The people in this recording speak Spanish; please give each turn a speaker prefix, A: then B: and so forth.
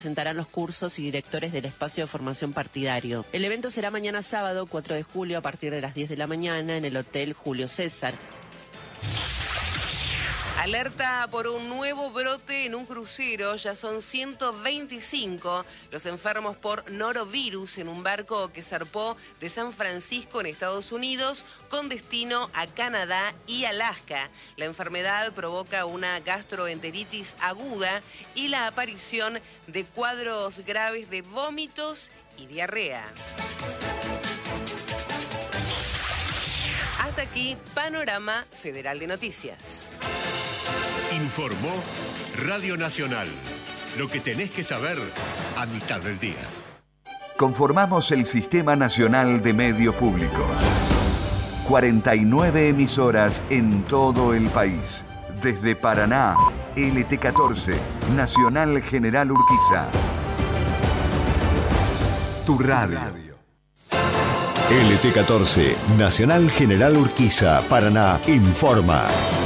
A: presentarán los cursos y directores del espacio de formación partidario. El evento será mañana sábado 4 de julio a partir de las 10 de la mañana en el Hotel Julio César.
B: Alerta por un nuevo brote en un crucero, ya son 125 los enfermos por norovirus en un barco que zarpó de San Francisco en Estados Unidos con destino a Canadá y Alaska. La enfermedad provoca una gastroenteritis aguda y la aparición de cuadros graves de vómitos y diarrea. Hasta aquí, Panorama Federal de Noticias.
C: Informó Radio Nacional. Lo que tenés que saber a mitad del día.
D: Conformamos el Sistema Nacional de Medios Públicos. 49 emisoras en todo el país. Desde Paraná, LT14, Nacional General Urquiza. Tu radio.
E: LT14, Nacional General Urquiza, Paraná, informa.